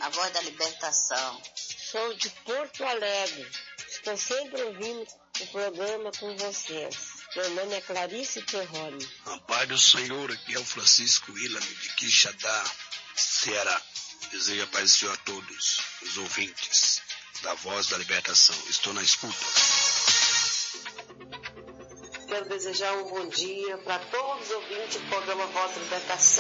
a voz da libertação. Sou de Porto Alegre. Estou sempre ouvindo o programa com vocês. Meu nome é Clarice Terrone. A paz do Senhor, aqui é o Francisco Willam de Quixadá, Ceará. Desejo a paz do Senhor a todos os ouvintes da Voz da Libertação. Estou na escuta. Quero desejar um bom dia para todos os ouvintes do programa Voz da Libertação.